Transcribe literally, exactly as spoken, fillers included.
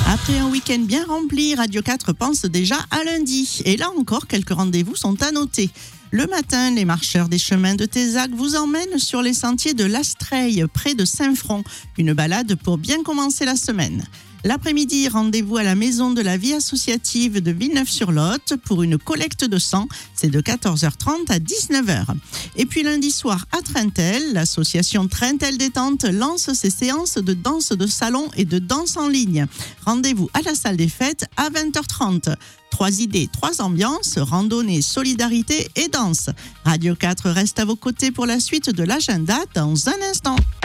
Après un week-end bien rempli, Radio quatre pense déjà à lundi. Et là encore, quelques rendez-vous sont à noter. Le matin, les marcheurs des chemins de Tézac vous emmènent sur les sentiers de l'Astreille, près de Saint-Front. Une balade pour bien commencer la semaine. L'après-midi, rendez-vous à la Maison de la Vie Associative de Villeneuve-sur-Lot pour une collecte de sang. C'est de quatorze heures trente à dix-neuf heures. Et puis lundi soir à Trintel, l'association Trintel Détente lance ses séances de danse de salon et de danse en ligne. Rendez-vous à la salle des fêtes à vingt heures trente. Trois idées, trois ambiances, randonnée, solidarité et danse. Radio quatre reste à vos côtés pour la suite de l'agenda dans un instant.